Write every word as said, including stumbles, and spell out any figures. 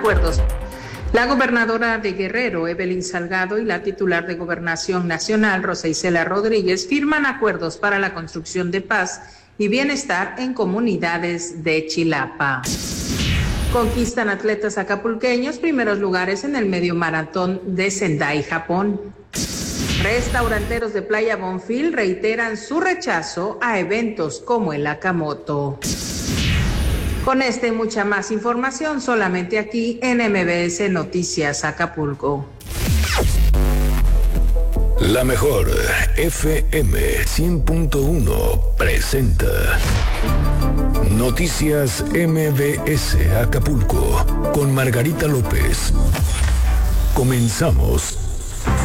acuerdos. La gobernadora de Guerrero, Evelyn Salgado, y la titular de Gobernación Nacional, Rosa Isela Rodríguez, firman acuerdos para la construcción de paz y bienestar en comunidades de Chilapa. Conquistan atletas acapulqueños primeros lugares en el medio maratón de Sendai, Japón. Restauranteros de Playa Bonfil reiteran su rechazo a eventos como el Akamoto. Con esta y mucha más información solamente aquí en M B S Noticias Acapulco. La mejor F M cien punto uno presenta Noticias M B S Acapulco con Margarita López. Comenzamos.